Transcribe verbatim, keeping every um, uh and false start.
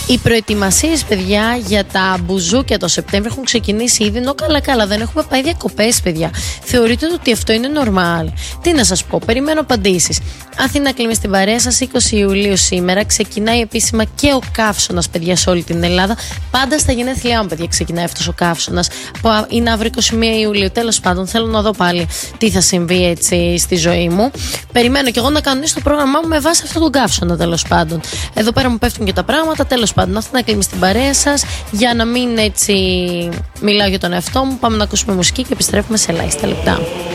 Οι προετοιμασίες, παιδιά, για τα μπουζούκια το Σεπτέμβριο έχουν ξεκινήσει ήδη. Ενώ καλά, καλά, δεν έχουμε πάει διακοπές, παιδιά. Θεωρείτε ότι αυτό είναι normal? Τι να σας πω, περιμένω απαντήσεις. Αθήνα κλείνει στην παρέα σας, είκοσι Ιουλίου σήμερα. Ξεκινάει επίσημα και ο καύσωνας, παιδιά, σε όλη την Ελλάδα. Πάντα στα γενέθλιά μου, παιδιά, ξεκινάει αυτός ο καύσωνας. Που είναι αύριο είκοσι μία Ιουλίου. Τέλος πάντων, θέλω να δω πάλι τι θα συμβεί έτσι στη ζωή μου. Περιμένω κι εγώ να κανονίσω το πρόγραμμά μου με βάση αυτόν τον καύσωνα, τέλος πάντων. Εδώ πέρα μου πέφτουν και τα πράγματα, τέλος πάντων. Αθήνα κλείνει στην παρέα σας. Για να μην έτσι μιλάω για τον εαυτό μου, πάμε να ακούσουμε μουσική και επιστρέφουμε σε ελάχιστα λεπτά.